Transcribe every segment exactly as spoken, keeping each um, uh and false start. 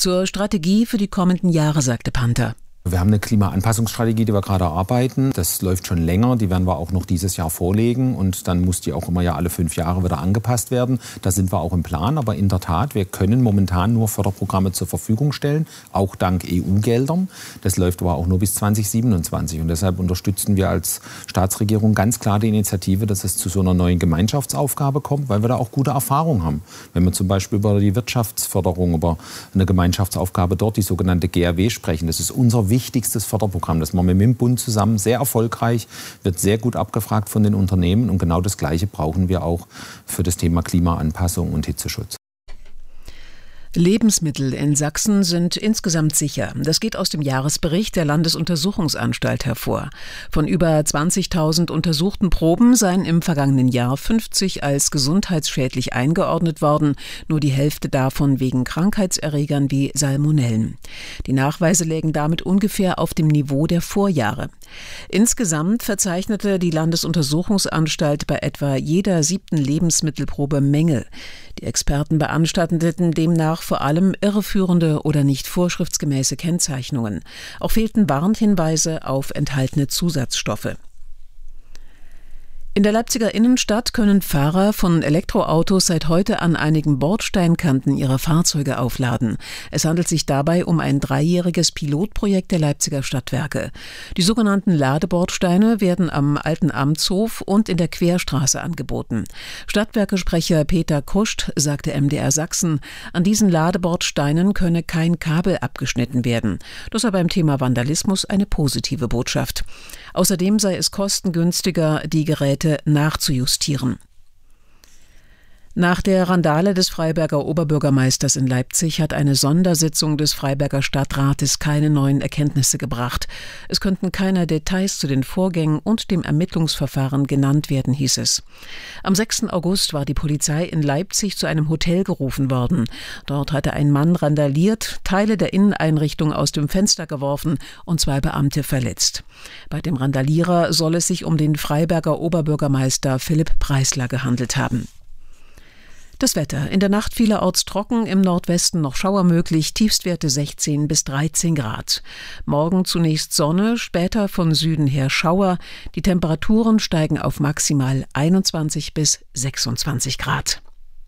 Zur Strategie für die kommenden Jahre, sagte Panther. Wir haben eine Klimaanpassungsstrategie, die wir gerade arbeiten. Das läuft schon länger, die werden wir auch noch dieses Jahr vorlegen und dann muss die auch immer ja alle fünf Jahre wieder angepasst werden. Da sind wir auch im Plan, aber in der Tat, wir können momentan nur Förderprogramme zur Verfügung stellen, auch dank E U-Geldern. Das läuft aber auch nur bis zwanzig siebenundzwanzig und deshalb unterstützen wir als Staatsregierung ganz klar die Initiative, dass es zu so einer neuen Gemeinschaftsaufgabe kommt, weil wir da auch gute Erfahrungen haben. Wenn wir zum Beispiel über die Wirtschaftsförderung, über eine Gemeinschaftsaufgabe dort, die sogenannte G R W sprechen, das ist unser wichtigstes Förderprogramm. Das machen wir mit dem Bund zusammen, sehr erfolgreich, wird sehr gut abgefragt von den Unternehmen und genau das Gleiche brauchen wir auch für das Thema Klimaanpassung und Hitzeschutz. Lebensmittel in Sachsen sind insgesamt sicher. Das geht aus dem Jahresbericht der Landesuntersuchungsanstalt hervor. Von über zwanzigtausend untersuchten Proben seien im vergangenen Jahr fünfzig als gesundheitsschädlich eingeordnet worden, nur die Hälfte davon wegen Krankheitserregern wie Salmonellen. Die Nachweise lägen damit ungefähr auf dem Niveau der Vorjahre. Insgesamt verzeichnete die Landesuntersuchungsanstalt bei etwa jeder siebten Lebensmittelprobe Mängel. Die Experten beanstandeten demnach vor allem irreführende oder nicht vorschriftsgemäße Kennzeichnungen. Auch fehlten Warnhinweise auf enthaltene Zusatzstoffe. In der Leipziger Innenstadt können Fahrer von Elektroautos seit heute an einigen Bordsteinkanten ihre Fahrzeuge aufladen. Es handelt sich dabei um ein dreijähriges Pilotprojekt der Leipziger Stadtwerke. Die sogenannten Ladebordsteine werden am Alten Amtshof und in der Querstraße angeboten. Stadtwerkesprecher Peter Kuscht sagte M D R Sachsen, an diesen Ladebordsteinen könne kein Kabel abgeschnitten werden. Das sei beim Thema Vandalismus eine positive Botschaft. Außerdem sei es kostengünstiger, die Geräte nachzujustieren. Nach der Randale des Freiberger Oberbürgermeisters in Leipzig hat eine Sondersitzung des Freiberger Stadtrates keine neuen Erkenntnisse gebracht. Es könnten keine Details zu den Vorgängen und dem Ermittlungsverfahren genannt werden, hieß es. Am sechsten August war die Polizei in Leipzig zu einem Hotel gerufen worden. Dort hatte ein Mann randaliert, Teile der Inneneinrichtung aus dem Fenster geworfen und zwei Beamte verletzt. Bei dem Randalierer soll es sich um den Freiberger Oberbürgermeister Philipp Preisler gehandelt haben. Das Wetter. In der Nacht vielerorts trocken, im Nordwesten noch Schauer möglich, Tiefstwerte sechzehn bis dreizehn Grad. Morgen zunächst Sonne, später von Süden her Schauer. Die Temperaturen steigen auf maximal einundzwanzig bis sechsundzwanzig Grad.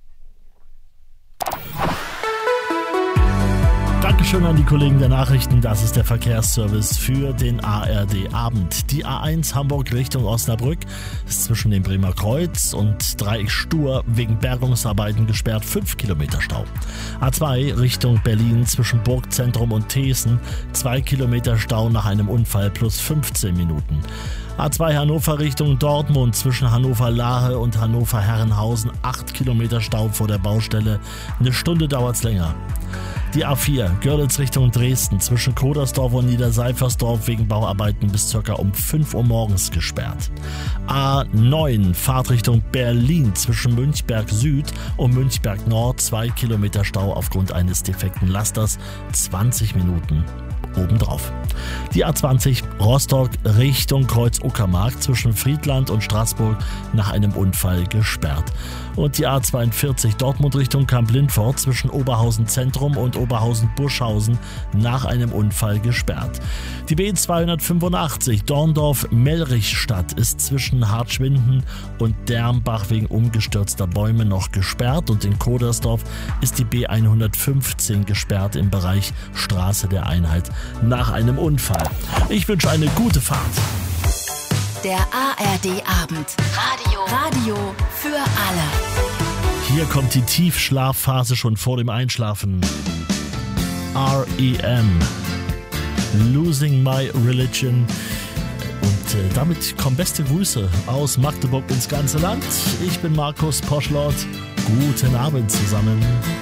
Dankeschön an die Kollegen der Nachrichten. Das ist der Verkehrsservice für den A R D-Abend. Die A eins Hamburg Richtung Osnabrück ist zwischen dem Bremer Kreuz und Dreieck-Stur wegen Bergungsarbeiten gesperrt, fünf Kilometer Stau. A zwei Richtung Berlin zwischen Burgzentrum und Thesen, zwei Kilometer Stau nach einem Unfall plus fünfzehn Minuten. A zwei Hannover Richtung Dortmund zwischen Hannover-Lahe und Hannover-Herrenhausen, acht Kilometer Stau vor der Baustelle, eine Stunde dauert's länger. Die A vier Görlitz Richtung Dresden zwischen Kodersdorf und Niederseifersdorf wegen Bauarbeiten bis ca. um fünf Uhr morgens gesperrt. A neun Fahrtrichtung Berlin zwischen Münchberg Süd und Münchberg Nord, zwei Kilometer Stau aufgrund eines defekten Lasters, zwanzig Minuten obendrauf. Die A zwanzig Rostock Richtung Kreuz-Uckermark zwischen Friedland und Straßburg nach einem Unfall gesperrt. Und die A zweiundvierzig Dortmund Richtung Kamp-Lindfort zwischen Oberhausen Zentrum und Oberhausen-Buschhausen nach einem Unfall gesperrt. Die B zweihundertfünfundachtzig Dorndorf-Mellrichstadt ist zwischen Hartschwinden und Dermbach wegen umgestürzter Bäume noch gesperrt und in Kodersdorf ist die B hundertfünfzehn gesperrt im Bereich Straße der Einheit nach einem Unfall. Ich wünsche eine gute Fahrt. Der A R D-Abend. Radio. Radio für alle. Hier kommt die Tiefschlafphase schon vor dem Einschlafen. R E M. Losing My Religion. Und äh, damit kommen beste Grüße aus Magdeburg ins ganze Land. Ich bin Markus Poschlott. Guten Abend zusammen.